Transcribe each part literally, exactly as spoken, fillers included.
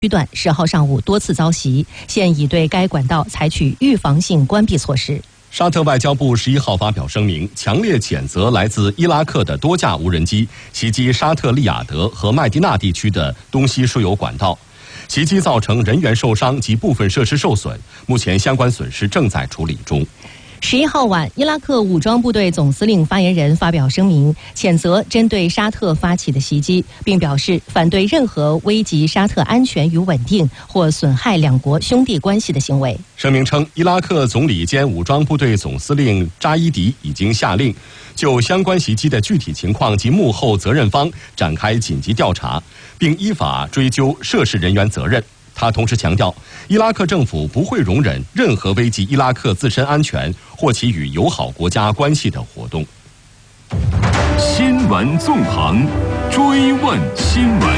区段十号上午多次遭袭，现已对该管道采取预防性关闭措施。 沙特外交部十一号发表声明，强烈谴责来自伊拉克的多架无人机袭击沙特利雅得和麦地那地区的东西输油管道，袭击造成人员受伤及部分设施受损，目前相关损失正在处理中。 十一号晚，伊拉克武装部队总司令发言人发表声明，谴责针对沙特发起的袭击，并表示反对任何危及沙特安全与稳定或损害两国兄弟关系的行为。 声明称，伊拉克总理兼武装部队总司令扎伊迪已经下令就相关袭击的具体情况及幕后责任方展开紧急调查，并依法追究涉事人员责任。他同时强调，伊拉克政府不会容忍任何危及伊拉克自身安全或其与友好国家关系的活动。 新闻纵横，追问新闻。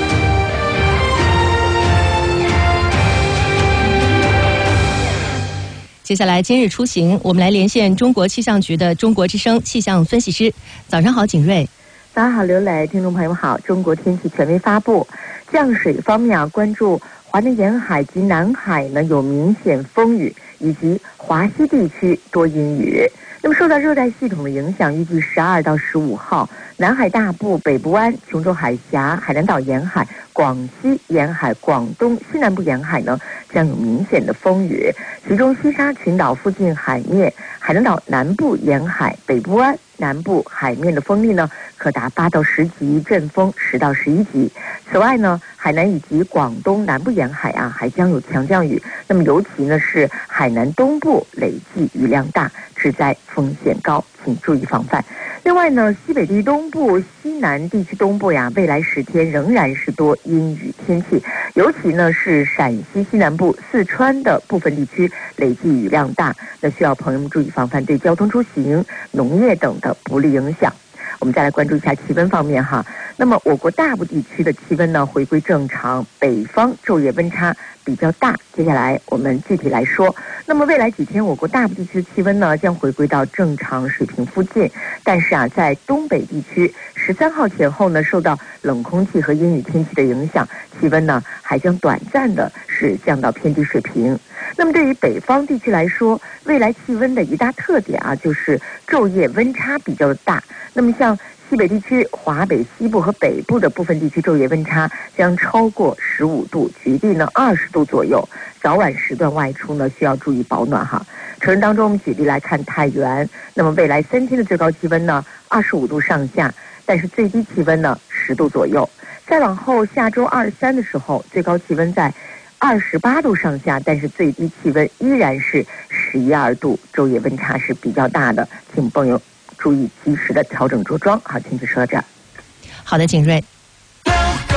接下来今日出行，我们来连线中国气象局的中国之声气象分析师。早上好，景瑞。 早上好，刘磊，听众朋友好。中国天气权威发布，降水方面啊，关注华南沿海及南海呢有明显风雨，以及华西地区多阴雨。那么受到热带系统的影响，预计十二到十五号，南海大部、北部湾、琼州海峡、海南岛沿海、广西沿海、广东西南部沿海呢将有明显的风雨，其中西沙群岛附近海面、海南岛南部沿海、北部湾南部海面的风力呢可达八到十级，阵风十到十一级。此外呢，海南以及广东南部沿海啊还将有强降雨，那么尤其呢是海南东部累计雨量大，致灾风险高，请注意防范。另外呢，西北地区东部、西南地区东部呀，未来十天仍然是多阴雨天气，尤其呢是陕西西南部、四川的部分地区累计雨量大，那需要朋友们注意防范对交通出行、农业等的不利影响。我们再来关注一下气温方面哈。那么我国大部地区的气温呢回归正常，北方昼夜温差比较大。接下来我们具体来说，那么未来几天我国大部地区的气温呢将回归到正常水平附近，但是啊在东北地区十三号前后呢受到冷空气和阴雨天气的影响，气温呢还将短暂的是降到偏低水平。那么对于北方地区来说，未来气温的一大特点啊就是昼夜温差比较大。那么像西北地区、华北西部和北部的部分地区昼夜温差将超过十五度，局地呢二十度左右。早晚时段外出呢需要注意保暖哈。城市当中，我们举例来看太原，那么未来三天的最高气温呢二十五度上下，但是最低气温呢十度左右。再往后下周二十三的时候，最高气温在二十八度上下，但是最低气温依然是十一二度，昼夜温差是比较大的，请朋友注意及时的调整着装。好，请就说到这儿。 好的，景瑞。